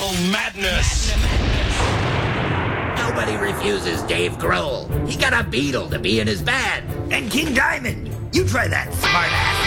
metal madness. Nobody refuses Dave Grohl. He got a Beatle to be in his band. And King Diamond. You try that, smartass.